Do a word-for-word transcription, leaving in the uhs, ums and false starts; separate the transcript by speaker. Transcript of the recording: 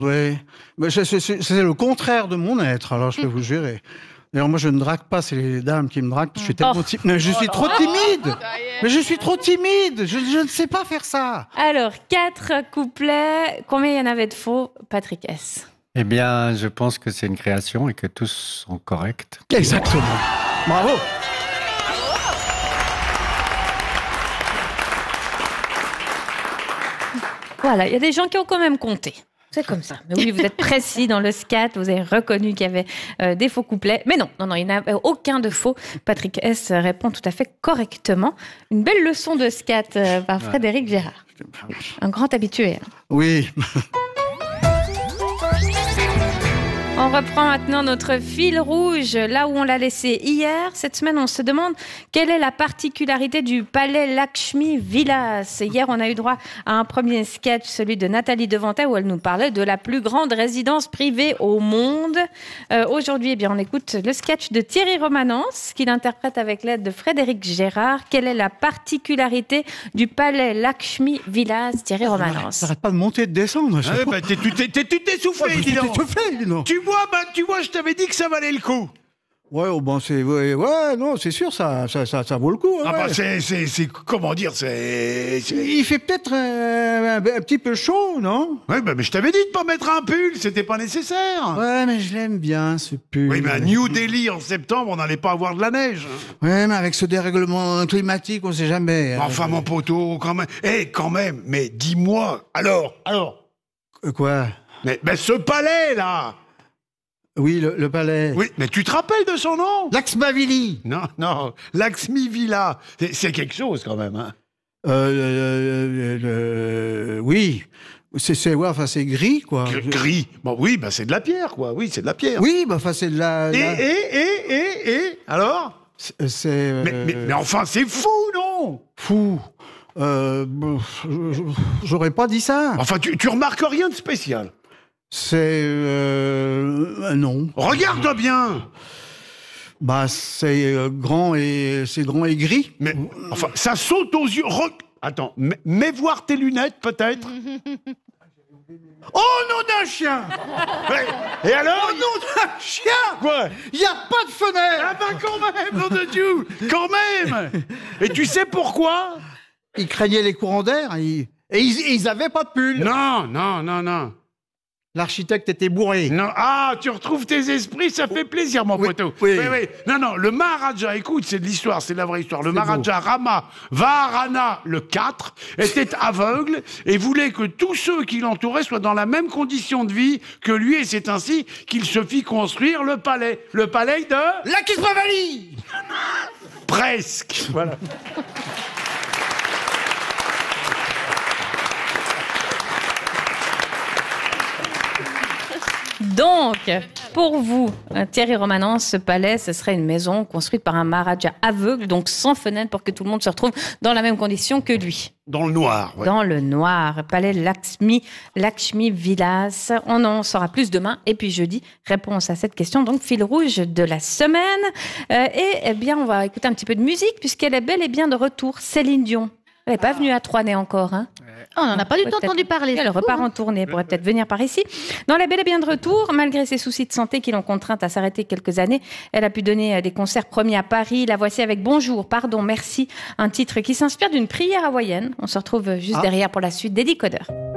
Speaker 1: Oui, mais c'est, c'est, c'est le contraire de mon être, alors je peux vous jurer. D'ailleurs, moi, je ne drague pas, c'est les dames qui me draguent, parce que je suis tellement
Speaker 2: Oh.
Speaker 1: timide. Mais je suis trop timide. Mais je suis trop timide. Je, je ne sais pas faire ça.
Speaker 2: Alors, quatre couplets. Combien il y en avait de faux, Patrick S?
Speaker 3: Eh bien, je pense que c'est une création et que tous sont corrects.
Speaker 1: Exactement. Bravo.
Speaker 2: Voilà, il y a des gens qui ont quand même compté. C'est comme ça. Mais oui, vous êtes précis dans le scat, vous avez reconnu qu'il y avait euh, des faux couplets. Mais non, non, non, il n'y en a aucun de faux. Patrick S répond tout à fait correctement. Une belle leçon de scat euh, par Frédéric Gérard. Un grand habitué. Hein.
Speaker 1: Oui.
Speaker 2: On reprend maintenant notre fil rouge, là où on l'a laissé hier. Cette semaine, on se demande quelle est la particularité du palais Lakshmi Vilas. Hier, on a eu droit à un premier sketch, celui de Nathalie Devantet, où elle nous parlait de la plus grande résidence privée au monde. Euh, aujourd'hui, eh bien, on écoute le sketch de Thierry Romanens, qu'il interprète avec l'aide de Frédéric Gérard. Quelle est la particularité du palais Lakshmi Vilas, Thierry Romanens?
Speaker 1: Ça n'arrête pas de monter et de descendre.
Speaker 4: Ah ouais, bah, t'es, tu t'es, t'es, tu t'es soufflé,
Speaker 1: Ouais,
Speaker 4: dis donc.
Speaker 1: tu fais, dis donc.
Speaker 4: Tu vois, bah, tu vois, je t'avais dit que ça valait le coup.
Speaker 1: Ouais, oh, bon, c'est, ouais, ouais, non, c'est sûr, ça, ça, ça, ça vaut le coup. Hein,
Speaker 4: Ah bah
Speaker 1: ouais.
Speaker 4: c'est, c'est, c'est, comment dire, c'est... c'est...
Speaker 1: Il fait peut-être euh, un, un petit peu chaud, non?
Speaker 4: Ouais, bah, mais je t'avais dit de pas mettre un pull, c'était pas nécessaire.
Speaker 1: Ouais, mais je l'aime bien, ce pull.
Speaker 4: Oui, mais à New Delhi, en septembre, on n'allait pas avoir de la neige.
Speaker 1: Ouais, mais avec ce dérèglement climatique, on sait jamais.
Speaker 4: Enfin, mon poteau, quand même. Eh, quand même, mais dis-moi, alors, alors...
Speaker 1: Euh, Quoi?
Speaker 4: Mais, mais ce palais, là.
Speaker 1: Oui, le, le palais.
Speaker 4: Oui, mais tu te rappelles de son nom?
Speaker 1: Laxmavili.
Speaker 4: Non, non, Lakshmi Villa. C'est, c'est quelque chose, quand même, hein.
Speaker 1: Euh, euh, euh, oui. C'est, c'est, ouais, enfin, c'est gris, quoi.
Speaker 4: Gr- Gris. Bon, oui, bah, c'est de la pierre, quoi. Oui, c'est de la pierre.
Speaker 1: Oui, bah, enfin, c'est de la...
Speaker 4: Et,
Speaker 1: la-
Speaker 4: et, et, et, et, alors?
Speaker 1: C'est... c'est, euh,
Speaker 4: mais, mais, mais enfin, c'est fou, non?
Speaker 1: Fou. Euh, bon, j'aurais pas dit ça.
Speaker 4: Enfin, tu, tu remarques rien de spécial.
Speaker 1: C'est... Euh, non.
Speaker 4: Regarde bien.
Speaker 1: Bah, c'est euh, grand et... C'est grand et gris.
Speaker 4: Mais, enfin, ça saute aux yeux. Re- Attends, mets, mets voir tes lunettes, peut-être.
Speaker 1: Oh, nom d'un chien.
Speaker 4: Ouais. Et alors?
Speaker 1: Oh, nom d'un chien.
Speaker 4: Quoi?
Speaker 1: Il n'y a pas de fenêtre.
Speaker 4: Ah bah quand même, nom de Dieu. Quand même. Et tu sais pourquoi?
Speaker 1: Ils craignaient les courants d'air. Ils... Et ils, ils avaient pas de pull.
Speaker 4: Non, non, non, non.
Speaker 1: L'architecte était bourré.
Speaker 4: Non, ah, tu retrouves tes esprits, ça fait plaisir, mon
Speaker 1: Oui,
Speaker 4: poteau.
Speaker 1: oui.
Speaker 4: Non, non, le Maharaja, écoute, c'est de l'histoire, c'est de la vraie histoire. Le
Speaker 1: C'est
Speaker 4: Maharaja Rama Vaharana, le quatre, était aveugle et voulait que tous ceux qui l'entouraient soient dans la même condition de vie que lui, et c'est ainsi qu'il se fit construire le palais. Le palais de...
Speaker 1: Laxmavili.
Speaker 4: Presque. Voilà.
Speaker 2: Donc, pour vous, Thierry Romanens, ce palais, ce serait une maison construite par un Maharaja aveugle, donc sans fenêtre, pour que tout le monde se retrouve dans la même condition que lui.
Speaker 4: Dans le noir, ouais.
Speaker 2: Dans le noir, palais Lakshmi, Lakshmi Vilas. On en saura plus demain. Et puis jeudi, réponse à cette question, donc fil rouge de la semaine. Euh, et eh bien, on va écouter un petit peu de musique, puisqu'elle est bel et bien de retour. Céline Dion. Elle n'est pas venue à Troyes encore, hein.
Speaker 5: Oh, on n'en a pas du tout
Speaker 2: Peut-être-
Speaker 5: entendu parler.
Speaker 2: Elle
Speaker 5: c'est fou,
Speaker 2: repart
Speaker 5: hein.
Speaker 2: en tournée, elle pourrait peut-être venir par ici. Non, elle est bel et bien de retour, malgré ses soucis de santé qui l'ont contrainte à s'arrêter quelques années. Elle a pu donner euh, des concerts premiers à Paris. La voici avec Bonjour, pardon, merci. Un titre qui s'inspire d'une prière hawaïenne. On se retrouve juste
Speaker 1: Ah.
Speaker 2: derrière pour la suite des Décodeurs.